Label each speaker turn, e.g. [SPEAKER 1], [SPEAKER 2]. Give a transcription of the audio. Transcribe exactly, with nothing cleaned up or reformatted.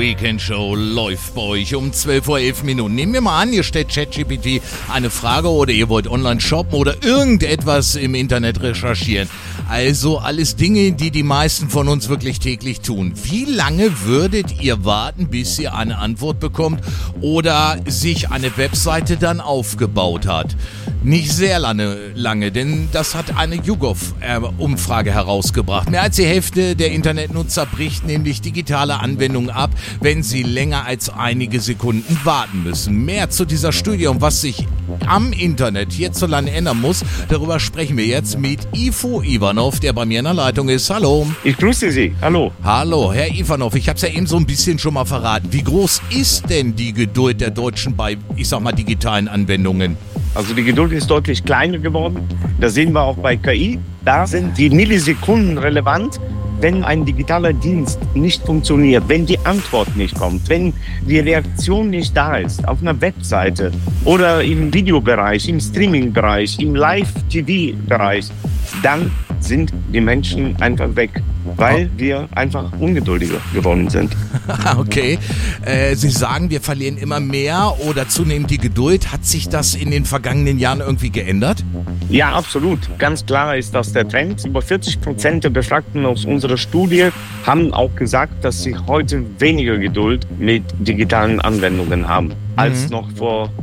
[SPEAKER 1] Weekend Show läuft bei euch um zwölf Uhr elf Minuten. Nehmen wir mal an, ihr stellt ChatGPT eine Frage oder ihr wollt online shoppen oder irgendetwas im Internet recherchieren. Also alles Dinge, die die meisten von uns wirklich täglich tun. Wie lange würdet ihr warten, bis ihr eine Antwort bekommt oder sich eine Webseite dann aufgebaut hat? Nicht sehr lange, lange, denn das hat eine YouGov-Umfrage herausgebracht. Mehr als die Hälfte der Internetnutzer bricht nämlich digitale Anwendungen ab, wenn sie länger als einige Sekunden warten müssen. Mehr zu dieser Studie und was sich am Internet hierzulande ändern muss, darüber sprechen wir jetzt mit Ivo Ivanov, der bei mir in der Leitung ist. Hallo.
[SPEAKER 2] Ich grüße Sie. Hallo.
[SPEAKER 1] Hallo, Herr Ivanov. Ich habe es ja eben so ein bisschen schon mal verraten. Wie groß ist denn die Geduld der Deutschen bei, ich sag mal, digitalen Anwendungen?
[SPEAKER 2] Also die Geduld ist deutlich kleiner geworden. Das sehen wir auch bei K I. Da sind die Millisekunden relevant, wenn ein digitaler Dienst nicht funktioniert, wenn die Antwort nicht kommt, wenn die Reaktion nicht da ist auf einer Webseite oder im Videobereich, im Streaming-Bereich, im Live-T V-Bereich, dann sind die Menschen einfach weg, weil wir einfach ungeduldiger geworden sind.
[SPEAKER 1] Okay. Äh, Sie sagen, wir verlieren immer mehr oder zunehmend die Geduld. Hat sich das in den vergangenen Jahren irgendwie geändert?
[SPEAKER 2] Ja, absolut. Ganz klar ist das der Trend. Über vierzig Prozent der Befragten aus unserer Studie haben auch gesagt, dass sie heute weniger Geduld mit digitalen Anwendungen haben, als mhm. noch vor